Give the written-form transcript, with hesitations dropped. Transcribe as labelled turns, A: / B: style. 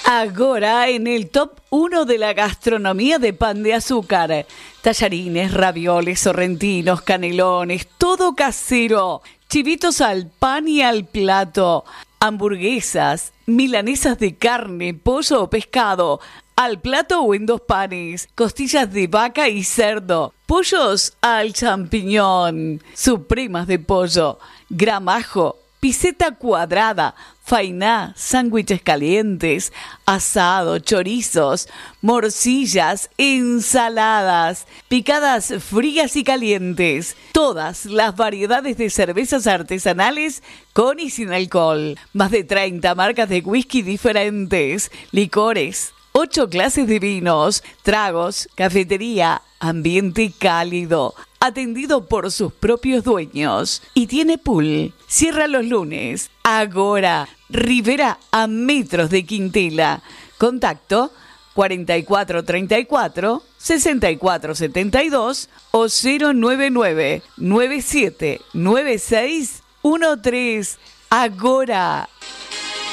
A: Agora en el top 1 de la gastronomía de pan de azúcar. Tallarines, ravioles, sorrentinos, canelones, todo casero. Chivitos al pan y al plato. Hamburguesas, milanesas de carne, pollo o pescado. Al plato o en 2 panes. Costillas de vaca y cerdo. Pollos al champiñón. Supremas de pollo. Gramajo. Piseta cuadrada, fainá, sándwiches calientes, asado, chorizos, morcillas, ensaladas, picadas frías y calientes. Todas las variedades de cervezas artesanales con y sin alcohol. Más de 30 marcas de whisky diferentes, licores. 8 clases de vinos, tragos, cafetería, ambiente cálido, atendido por sus propios dueños. Y tiene pool. Cierra los lunes. Agora, Rivera a metros de Quintela. Contacto 4434 6472 o 099 9796 13. Agora.